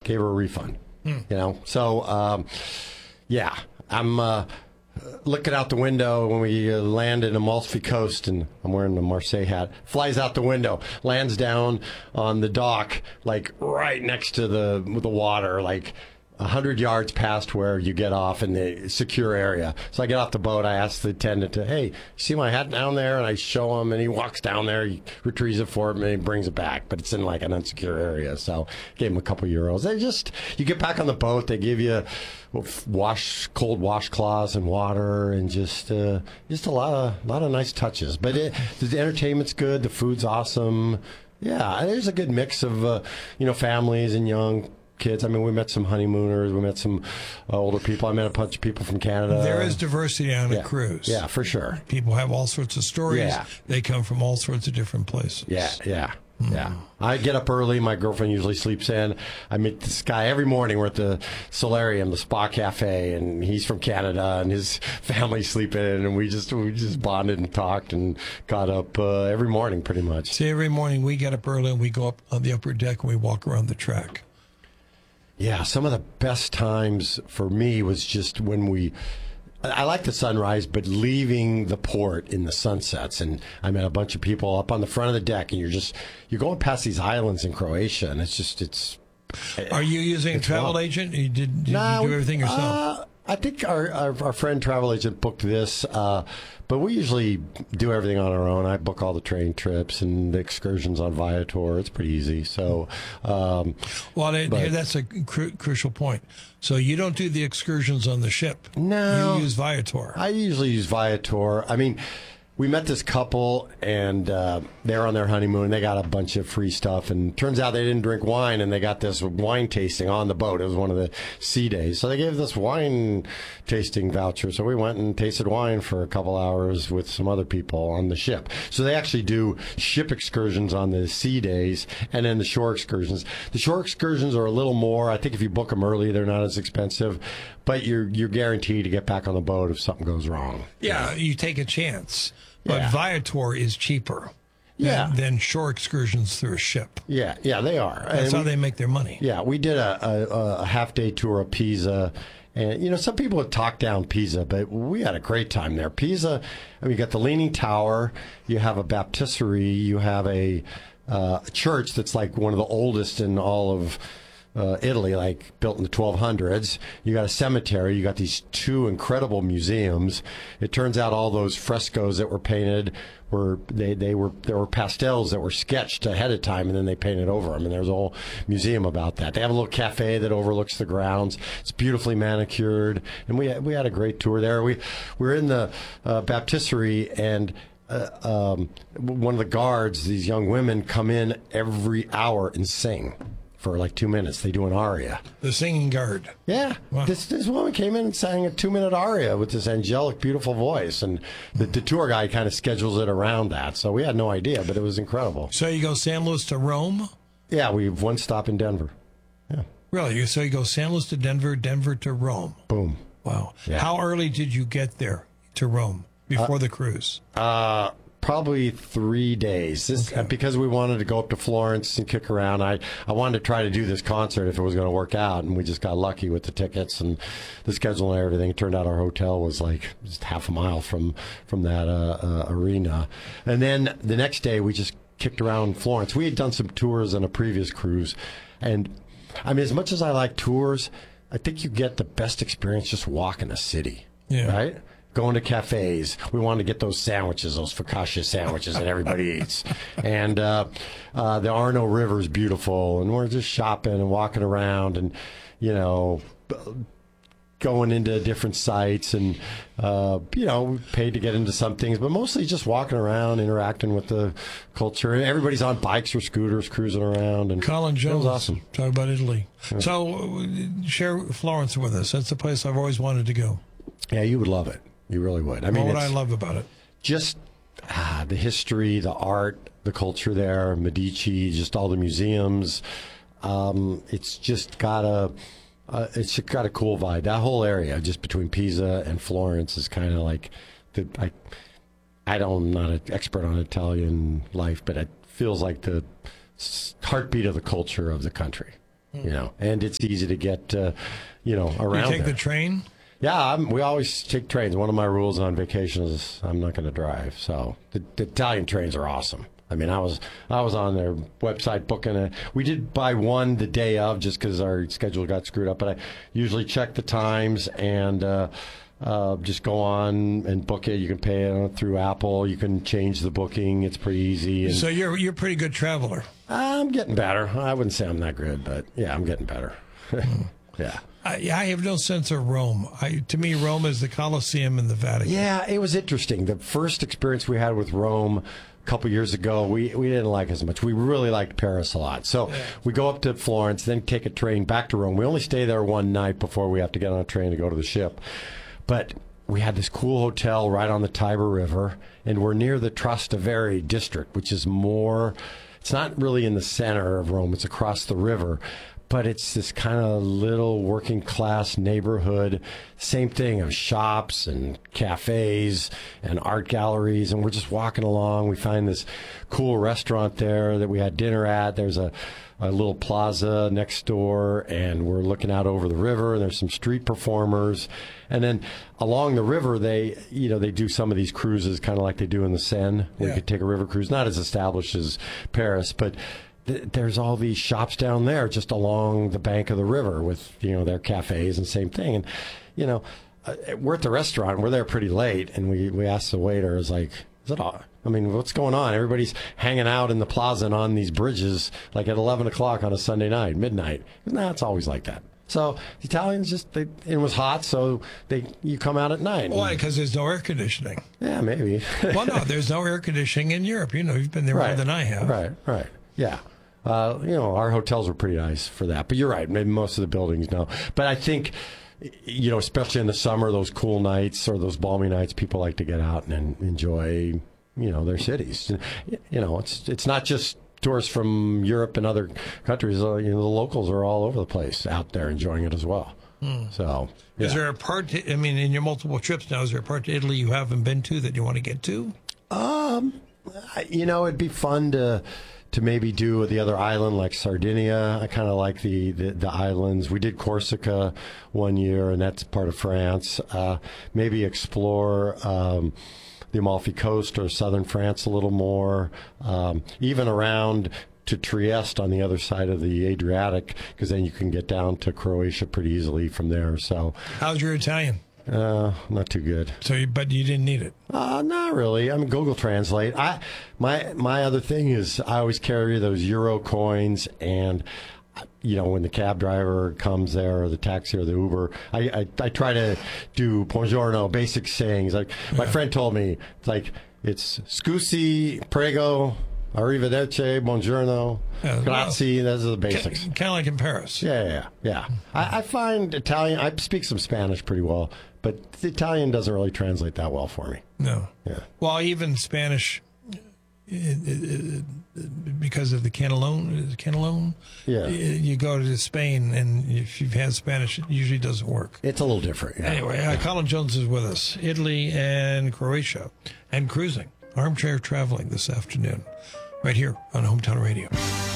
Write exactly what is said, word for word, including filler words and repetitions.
gave her a refund. Hmm. You know, so um, yeah, I'm uh, looking out the window when we uh, land in Amalfi Coast, and I'm wearing the Marseille hat. Flies out the window, lands down on the dock, like right next to the the water, like a hundred yards past where you get off in the secure area. So I get off the boat. I ask the attendant to, hey, you see my hat down there? And I show him, and he walks down there. He retrieves it for me, and he brings it back. But it's in like an unsecure area. So gave him a couple euros. They just, you get back on the boat. They give you wash, cold washcloths and water, and just, uh, just a lot of, lot of nice touches. But it, the entertainment's good. The food's awesome. Yeah, there's a good mix of, uh, you know, families and young kids. I mean, we met some honeymooners. We met some uh, older people. I met a bunch of people from Canada. There is diversity on yeah. a cruise. Yeah, for sure. People have all sorts of stories. Yeah. They come from all sorts of different places. Yeah, yeah, mm. yeah. I get up early. My girlfriend usually sleeps in. I meet this guy every morning. We're at the Solarium, the Spa Cafe, and he's from Canada, and his family's sleeping in, and we just we just bonded and talked and got up uh, every morning, pretty much. See, every morning we get up early and we go up on the upper deck and we walk around the track. Yeah, some of the best times for me was just when we, I like the sunrise, but leaving the port in the sunsets. And I met a bunch of people up on the front of the deck, and you're just, you're going past these islands in Croatia, and it's just, it's. Are you using a travel wild. agent? You did, did nah, you do everything yourself? Uh, I think our, our our friend travel agent booked this, uh, but we usually do everything on our own. I book all the train trips and the excursions on Viator. It's pretty easy. So, um, well, it, but, that's a cru- crucial point. So you don't do the excursions on the ship. No, you use Viator. I usually use Viator. I mean, we met this couple, and uh, they're on their honeymoon. They got a bunch of free stuff, and turns out they didn't drink wine, and they got this wine tasting on the boat. It was one of the sea days, so they gave this wine tasting voucher. So we went and tasted wine for a couple hours with some other people on the ship. So they actually do ship excursions on the sea days, and then the shore excursions. The shore excursions are a little more. I think if you book them early, they're not as expensive, but you're you're guaranteed to get back on the boat if something goes wrong. Yeah, you take a chance. But Yeah. Viator is cheaper Yeah. than, than shore excursions through a ship. Yeah, yeah, they are. That's And how we- they make their money. Yeah, we did a, a, a half day tour of Pisa. And, you know, some people would talk down Pisa, but we had a great time there. Pisa, I mean, you got the Leaning Tower, you have a baptistry, you have a, uh, church that's like one of the oldest in all of uh, Italy, like built in the twelve hundreds. You got a cemetery. You got these two incredible museums. It turns out all those frescoes that were painted were they, they were there were pastels that were sketched ahead of time, and then they painted over them. And there's a whole museum about that. They have a little cafe that overlooks the grounds. It's beautifully manicured, and we we had a great tour there. We we were in the uh, baptistry, and uh, um, one of the guards, these young women, come in every hour and sing for like two minutes. They do an aria. The singing guard. Yeah. Wow. This this woman came in and sang a two-minute aria with this angelic, beautiful voice. And the, the tour guide kind of schedules it around that. So we had no idea, but it was incredible. So you go San Luis to Rome? Yeah, we have one stop in Denver. Yeah. Really? So you go San Luis to Denver, Denver to Rome. Boom. Wow. Yeah. How early did you get there to Rome before Uh, the cruise? Uh, probably three days. This, Okay. Because we wanted to go up to Florence and kick around. I, I wanted to try to do this concert if it was going to work out, and we just got lucky with the tickets and the schedule and everything. It turned out our hotel was like just half a mile from from that uh, uh, arena. And then the next day we just kicked around Florence. We had done some tours on a previous cruise, and I mean, as much as I like tours, I think you get the best experience just walking a city. Yeah. Right? Going to cafes. We wanted to get those sandwiches, those focaccia sandwiches that everybody eats. And uh, uh, the Arno River is beautiful. And we're just shopping and walking around and, you know, going into different sites. And, uh, you know, we paid to get into some things, but mostly just walking around, interacting with the culture. And everybody's on bikes or scooters cruising around. And Colin it Jones. was awesome. Talk about Italy. So uh, share Florence with us. That's the place I've always wanted to go. Yeah, you would love it. You really would. I mean, What would I it's love about it? just ah, the history, the art, the culture there, Medici, just all the museums. Um, it's just got a, uh, it's got a cool vibe. That whole area, just between Pisa and Florence, is kind of like the. I, I don't, I'm not an expert on Italian life, but it feels like the s- heartbeat of the culture of the country. you know, and it's easy to get, uh, you know, around. You take there. the train? Yeah, I'm, we always take trains. One of my rules on vacation is I'm not going to drive. So the, the Italian trains are awesome. I mean, I was I was on their website booking it. We did buy one the day of just because our schedule got screwed up. But I usually check the times and uh, uh, just go on and book it. You can pay it through Apple. You can change the booking. It's pretty easy. And So you're you're a pretty good traveler. I'm getting better. I wouldn't say I'm that good, but yeah, I'm getting better. Yeah. I, I have no sense of Rome. I, to me, Rome is the Colosseum and the Vatican. Yeah, it was interesting. The first experience we had with Rome a couple years ago, we, we didn't like as much. We really liked Paris a lot. So yeah. we go up to Florence, then take a train back to Rome. We only stay there one night before we have to get on a train to go to the ship. But we had this cool hotel right on the Tiber River, and we're near the Trastevere district, which is more, it's not really in the center of Rome, it's across the river. But it's this kind of little working class neighborhood. Same thing of shops and cafes and art galleries. And we're just walking along. We find this cool restaurant there that we had dinner at. There's a, a little plaza next door, and we're looking out over the river. And there's some street performers. And then along the river, they, you know, they do some of these cruises kind of like they do in the Seine. We Yeah. could take a river cruise, not as established as Paris, but there's all these shops down there just along the bank of the river with, you know, their cafes and same thing. And, you know, uh, we're at the restaurant. We're there pretty late. And we, we asked the waiter, is like, is it all, I mean, what's going on? Everybody's hanging out in the plaza and on these bridges like at eleven o'clock on a Sunday night, midnight. No, it's always like that. So the Italians just, they, it was hot, so they you come out at night. Why? Because there's no air conditioning. Yeah, maybe. Well, no, there's no air conditioning in Europe. You know, you've been there Right. more than I have. Right, right. Yeah. Uh, you know, our hotels were pretty nice for that. But you're right. Maybe most of the buildings, no. But I think, you know, especially in the summer, those cool nights or those balmy nights, people like to get out and enjoy, you know, their cities. You know, it's it's not just tourists from Europe and other countries. Uh, you know, the locals are all over the place out there enjoying it as well. Hmm. So, yeah. Is there a part, to, I mean, in your multiple trips now, is there a part to Italy you haven't been to that you want to get to? Um, you know, it'd be fun to to maybe do the other island like Sardinia. I kind of like the, the, the islands. We did Corsica one year, and that's part of France. Uh, maybe explore um, the Amalfi Coast or southern France a little more, um, even around to Trieste on the other side of the Adriatic, because then you can get down to Croatia pretty easily from there. So, how's your Italian? Uh, not too good. So, you, but you didn't need it. Uh, not really. I mean, Google Translate. I my my other thing is I always carry those Euro coins, and you know when the cab driver comes there or the taxi or the Uber, I I, I try to do buongiorno, basic sayings. Like my Yeah. friend told me, it's like it's scusi, prego, arrivederci, buongiorno, Yeah, grazie. Those are the basics. Kind of like in Paris. Yeah, yeah, yeah. I, I find Italian. I speak some Spanish pretty well, but the Italian doesn't really translate that well for me. No. Yeah. Well, even Spanish, it, it, it, because of the Canelone, Canelone, Yeah. you go to Spain, and if you've had Spanish, it usually doesn't work. It's a little different. Yeah. Anyway, uh, Colin Jones is with us. Italy and Croatia and cruising. Armchair traveling this afternoon, right here on Hometown Radio.